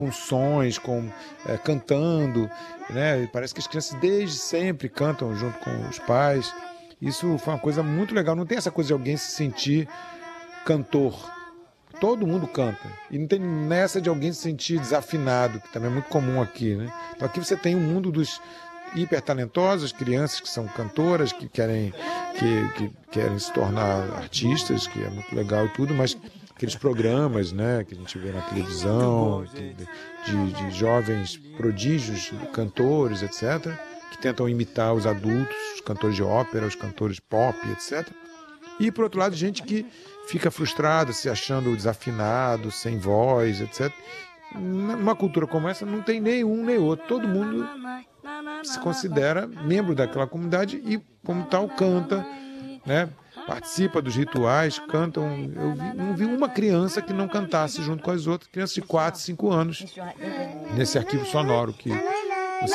com sons, cantando, né? Parece que as crianças desde sempre cantam junto com os pais. Isso foi uma coisa muito legal. Não tem essa coisa de alguém se sentir cantor. Todo mundo canta. E não tem nessa de alguém se sentir desafinado, que também é muito comum aqui, né? Então aqui você tem o mundo dos hipertalentosos, crianças que são cantoras, que querem se tornar artistas, que é muito legal e tudo, mas aqueles programas, né, que a gente vê na televisão, de jovens prodígios, cantores, etc., que tentam imitar os adultos, os cantores de ópera, os cantores pop, etc. E, por outro lado, gente que fica frustrada, se achando desafinado, sem voz, etc. Numa cultura como essa, não tem nenhum nem outro. Todo mundo se considera membro daquela comunidade e, como tal, canta, né? Participa dos rituais, cantam. Não vi uma criança que não cantasse junto com as outras, crianças de 4, 5 anos, nesse arquivo sonoro que